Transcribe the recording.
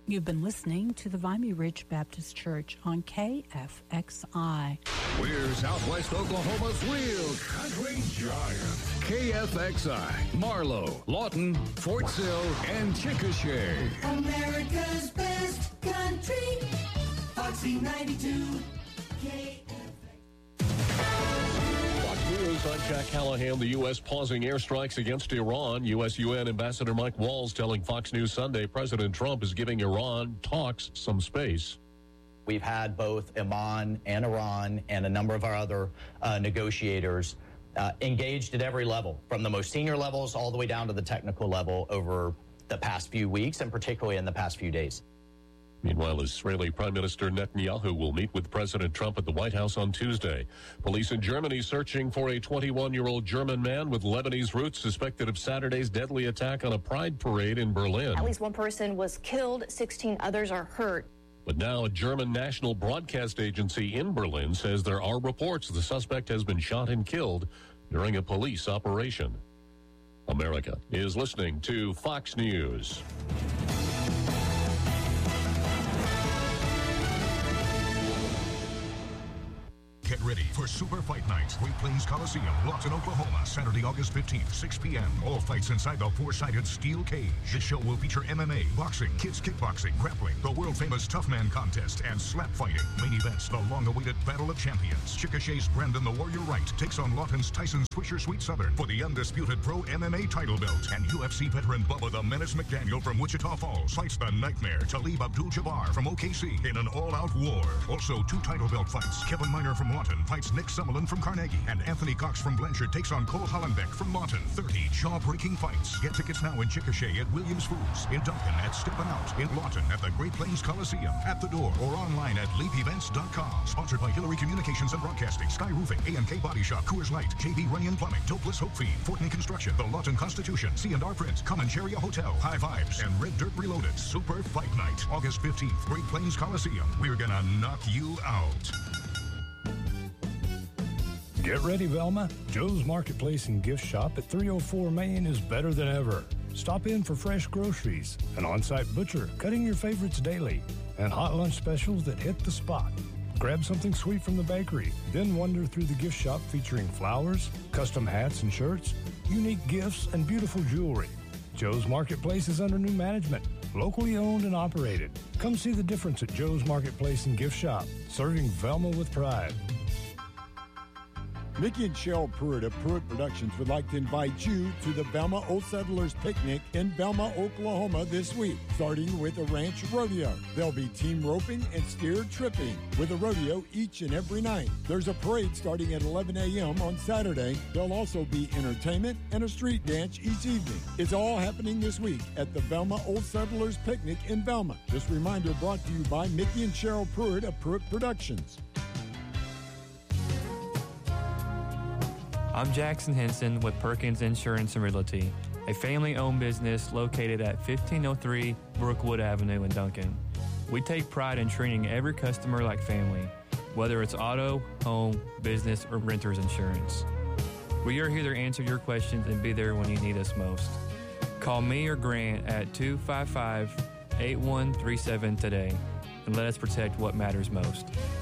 You've been listening to the Vimy Ridge Baptist Church on KFXI. We're Southwest Oklahoma's real country giant. KFXI, Marlow, Lawton, Fort Sill, and Chickasha. America's best country. Foxy 92. News, I'm Jack Callahan. The U.S. pausing airstrikes against Iran. U.S. UN Ambassador Mike Walls telling Fox News Sunday President Trump is giving Iran talks some space. We've had both Oman and Iran and a number of our other negotiators engaged at every level, from the most senior levels all the way down to the technical level over the past few weeks and particularly in the past few days. Meanwhile, Israeli Prime Minister Netanyahu will meet with President Trump at the White House on Tuesday. Police in Germany searching for a 21-year-old German man with Lebanese roots suspected of Saturday's deadly attack on a pride parade in Berlin. At least one person was killed, 16 others are hurt. But now a German national broadcast agency in Berlin says there are reports the suspect has been shot and killed during a police operation. America is listening to Fox News. Get ready for Super Fight Night, Great Plains Coliseum, Lawton, Oklahoma, Saturday, August 15th, 6 p.m. All fights inside the four-sided steel cage. This show will feature MMA, boxing, kids kickboxing, grappling, the world-famous Tough Man contest, and slap fighting. Main events, the long-awaited Battle of Champions. Chickasha's Brandon the Warrior Wright takes on Lawton's Tyson Swisher Sweet Southern for the undisputed pro MMA title belt. And UFC veteran Bubba the Menace McDaniel from Wichita Falls fights the Nightmare Talib Abdul-Jabbar from OKC in an all-out war. Also, 2 title belt fights. Kevin Miner from Lawton fights Nick Summerlin from Carnegie, and Anthony Cox from Blanchard takes on Cole Hollenbeck from Lawton. 30 jaw-breaking fights. Get tickets now in Chickasha at Williams Foods, in Duncan at Steppin' Out, in Lawton at the Great Plains Coliseum, at the door or online at leapevents.com. Sponsored by Hillary Communications and Broadcasting, Sky Roofing, A&K Body Shop, Coors Light, JB Runyon Plumbing, Dopeless Hope Feed, Fortney Construction, the Lawton Constitution, C&R Print, Comancheria Hotel, High Vibes, and Red Dirt Reloaded. Super Fight Night, August 15th, Great Plains Coliseum. We're gonna knock you out. Get ready, Velma. Joe's Marketplace and Gift Shop at 304 Main is better than ever. Stop in for fresh groceries, an on-site butcher cutting your favorites daily, and hot lunch specials that hit the spot. Grab something sweet from the bakery, then wander through the gift shop featuring flowers, custom hats and shirts, unique gifts, and beautiful jewelry. Joe's Marketplace is under new management, locally owned and operated. Come see the difference at Joe's Marketplace and Gift Shop, serving Velma with pride. Mickey and Cheryl Pruitt of Pruitt Productions would like to invite you to the Velma Old Settlers Picnic in Velma, Oklahoma this week, starting with a ranch rodeo. There'll be team roping and steer tripping with a rodeo each and every night. There's a parade starting at 11 a.m. on Saturday. There'll also be entertainment and a street dance each evening. It's all happening this week at the Velma Old Settlers Picnic in Velma. This reminder brought to you by Mickey and Cheryl Pruitt of Pruitt Productions. I'm Jackson Henson with Perkins Insurance and Realty, a family-owned business located at 1503 Brookwood Avenue in Duncan. We take pride in treating every customer like family, whether it's auto, home, business, or renter's insurance. We are here to answer your questions and be there when you need us most. Call me or Grant at 255-8137 today and let us protect what matters most.